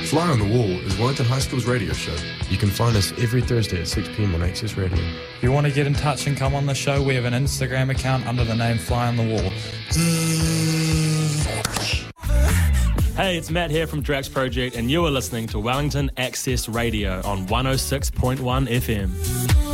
Fly on the Wall is Wellington High School's radio show. You can find us every Thursday at 6 p.m. on Access Radio. If you want to get in touch and come on the show, we have an Instagram account under the name Fly on the Wall. Hey, it's Matt here from Drax Project, and you are listening to Wellington Access Radio on 106.1 FM.